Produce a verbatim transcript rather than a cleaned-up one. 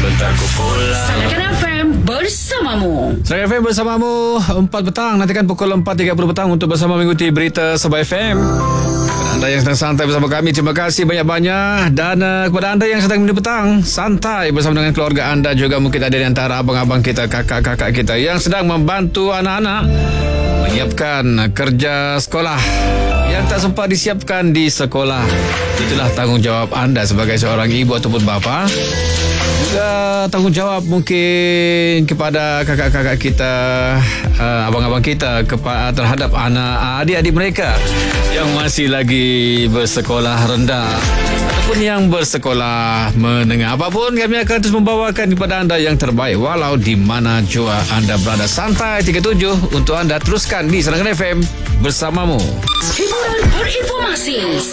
sebentar ku pulang. Sarakan F M bersamamu. Sarakan F M bersamamu empat petang. Nantikan pukul empat tiga puluh petang untuk bersama mengikuti berita Sabah F M. Kepada anda yang sedang santai bersama kami, terima kasih banyak-banyak. Dan uh, kepada anda yang sedang minum petang, santai bersama dengan keluarga anda. Juga mungkin ada di antara abang-abang kita, kakak-kakak kita yang sedang membantu anak-anak menyiapkan kerja sekolah yang tak sempat disiapkan di sekolah. Itulah tanggungjawab anda sebagai seorang ibu ataupun bapa. Juga tanggungjawab mungkin kepada kakak-kakak kita, uh, abang-abang kita kepa- terhadap anak adik-adik mereka yang masih lagi bersekolah rendah ataupun yang bersekolah menengah. Apapun, kami akan terus membawakan kepada anda yang terbaik walau di mana jua anda berada. Santai tiga puluh tujuh untuk anda teruskan di Sarakan F M bersamamu. Hiburan berinformasi